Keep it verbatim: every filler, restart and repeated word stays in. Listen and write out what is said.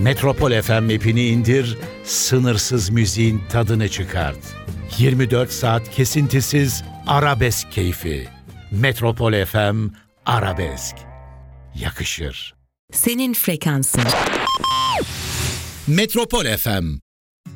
Metropol F M app'ini indir, sınırsız müziğin tadını çıkart. yirmi dört saat kesintisiz arabesk keyfi. Metropol F M Arabesk. Yakışır. Senin frekansın. Metropol F M